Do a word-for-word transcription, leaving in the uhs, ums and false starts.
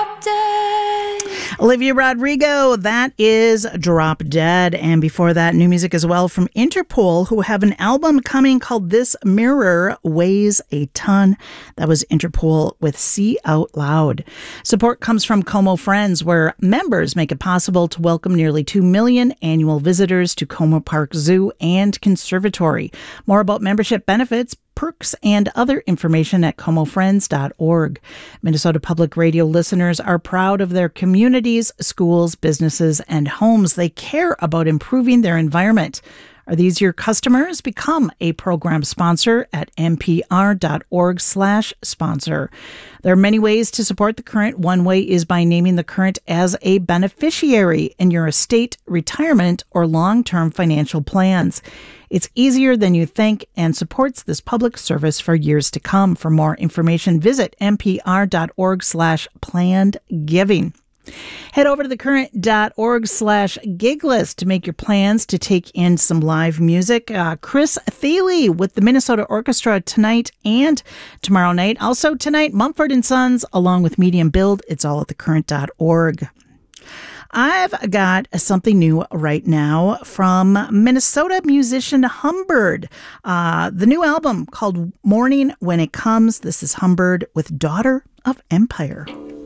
Drop Dead. Olivia Rodrigo, that is Drop Dead. And before that, new music as well from Interpol, who have an album coming called This Mirror Weighs a Ton. That was Interpol with See Out Loud. Support comes from Como Friends, where members make it possible to welcome nearly two million annual visitors to Como Park Zoo and Conservatory. More about membership benefits, perks, and other information at como friends dot org. Minnesota Public Radio listeners are proud of their communities, schools, businesses, and homes. They care about improving their environment. Are these your customers? Become a program sponsor at npr.org slash sponsor. There are many ways to support The Current. One way is by naming The Current as a beneficiary in your estate, retirement, or long-term financial plans. It's easier than you think and supports this public service for years to come. For more information, visit npr.org slash planned giving. Head over to thecurrent.org slash gig list to make your plans to take in some live music. Uh, Chris Thiele with the Minnesota Orchestra tonight and tomorrow night. Also tonight, Mumford and Sons along with Medium Build. It's all at thecurrent dot org. I've got something new right now from Minnesota musician Humbird. Uh, the new album called Morning When It Comes. This is Humbird with Daughter of Empire.